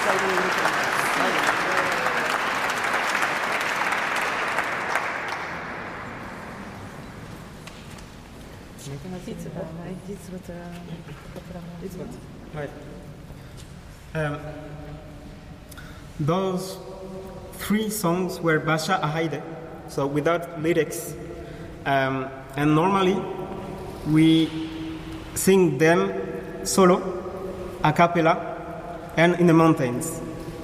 Those three songs were Basha Ahaide, so without lyrics. And normally we sing them solo, a cappella, and in the mountains.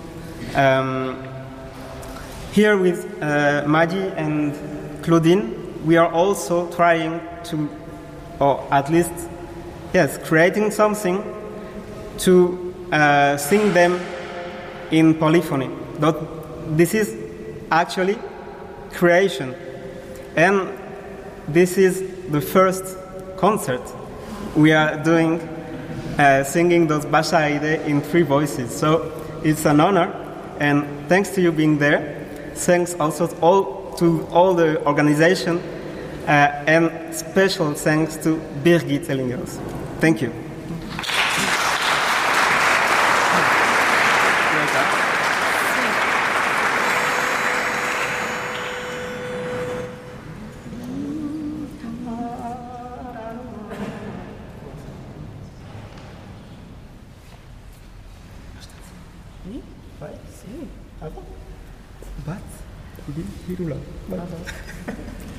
Here with Maggie and Claudine, we are also trying to, or at least, yes, creating something to sing them in polyphony. But this is actually creation. And this is the first concert we are doing, singing those Basha Aide in three voices. So it's an honor, and thanks to you being there. Thanks also to all the organization, and special thanks to Birgit Ellingers. Thank you. But,